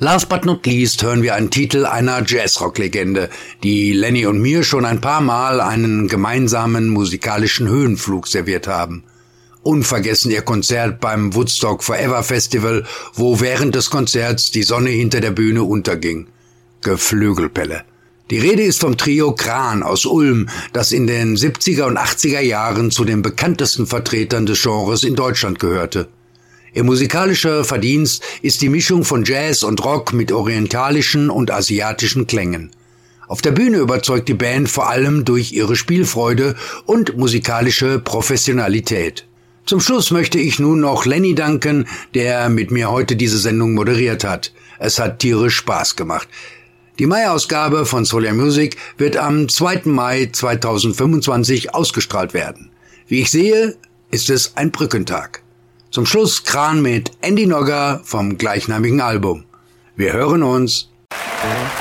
Last but not least hören wir einen Titel einer Jazzrock-Legende, die Lenny und mir schon ein paar Mal einen gemeinsamen musikalischen Höhenflug serviert haben. Unvergessen ihr Konzert beim Woodstock Forever Festival, wo während des Konzerts die Sonne hinter der Bühne unterging. Geflügelpelle. Die Rede ist vom Trio Kran aus Ulm, das in den 70er und 80er Jahren zu den bekanntesten Vertretern des Genres in Deutschland gehörte. Ihr musikalischer Verdienst ist die Mischung von Jazz und Rock mit orientalischen und asiatischen Klängen. Auf der Bühne überzeugt die Band vor allem durch ihre Spielfreude und musikalische Professionalität. Zum Schluss möchte ich nun noch Lenny danken, der mit mir heute diese Sendung moderiert hat. Es hat tierisch Spaß gemacht. Die Mai-Ausgabe von Solar Music wird am 2. Mai 2025 ausgestrahlt werden. Wie ich sehe, ist es ein Brückentag. Zum Schluss Kran mit Andy Nogger vom gleichnamigen Album. Wir hören uns.